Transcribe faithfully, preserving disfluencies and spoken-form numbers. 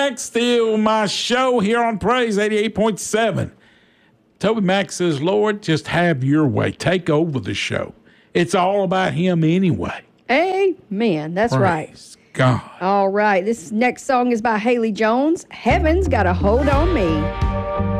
Still my show here on Praise eighty-eight point seven. Toby Mack says, Lord, just have your way. Take over the show. It's all about him anyway. Amen. That's Praise right. God. All right. This next song is by Haley Jones. Heaven's Got a Hold on Me.